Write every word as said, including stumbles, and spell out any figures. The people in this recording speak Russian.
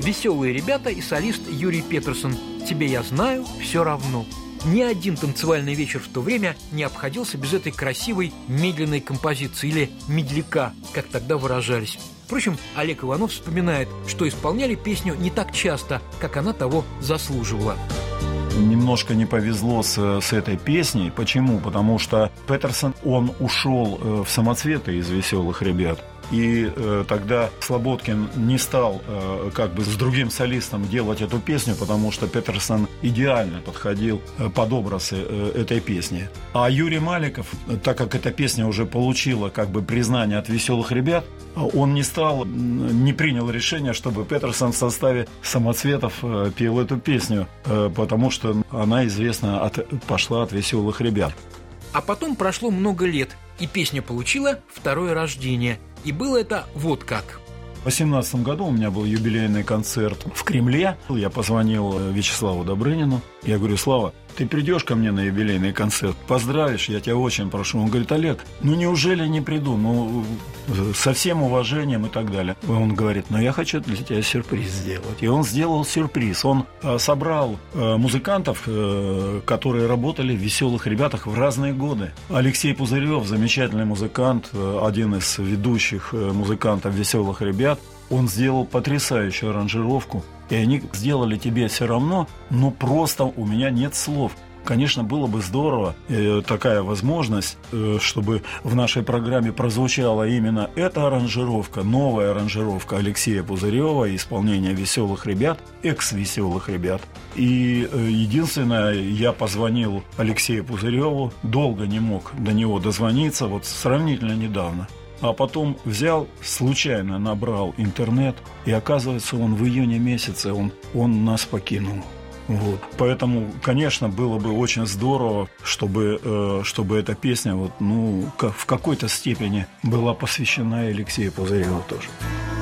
Веселые ребята и солист Юрий Петерсон. «Тебе я знаю, все равно». Ни один танцевальный вечер в то время не обходился без этой красивой медленной композиции, или медляка, как тогда выражались. Впрочем, Олег Иванов вспоминает, что исполняли песню не так часто, как она того заслуживала. Немножко не повезло с, с этой песней. Почему? Потому что Петерсон, он ушел в самоцветы из «Веселых ребят». И э, тогда Слободкин не стал э, как бы с другим солистом делать эту песню, потому что Петерсон идеально подходил э, под образы э, этой песни. А Юрий Маликов, так как эта песня уже получила как бы признание от «Веселых ребят», он не стал, не принял решение, чтобы Петерсон в составе «Самоцветов» э, пел эту песню, э, потому что она известна от, пошла от «Веселых ребят». А потом прошло много лет, и песня получила второе рождение. И было это вот как. В две тысячи восемнадцатом году у меня был юбилейный концерт в Кремле. Я позвонил Вячеславу Добрынину. Я говорю: Слава, ты придешь ко мне на юбилейный концерт, поздравишь, я тебя очень прошу. Он говорит: Олег, ну неужели не приду? Ну, со всем уважением и так далее. Он говорит: ну я хочу для тебя сюрприз сделать. И он сделал сюрприз. Он собрал музыкантов, которые работали в «Веселых ребятах» в разные годы. Алексей Пузырев, замечательный музыкант, один из ведущих музыкантов «Веселых ребят», он сделал потрясающую аранжировку. И они сделали «Тебе все равно», но просто у меня нет слов. Конечно, было бы здорово, э, такая возможность, э, чтобы в нашей программе прозвучала именно эта аранжировка, новая аранжировка Алексея Пузырева, исполнение «Веселых ребят», экс-«Веселых ребят». И э, единственное, я позвонил Алексею Пузыреву, долго не мог до него дозвониться, вот сравнительно недавно. А потом взял, случайно набрал интернет, и оказывается, он в июне месяце, он, он нас покинул. Вот. Поэтому, конечно, было бы очень здорово, чтобы, э, чтобы эта песня вот, ну, в какой-то степени была посвящена Алексею Пузыреву тоже.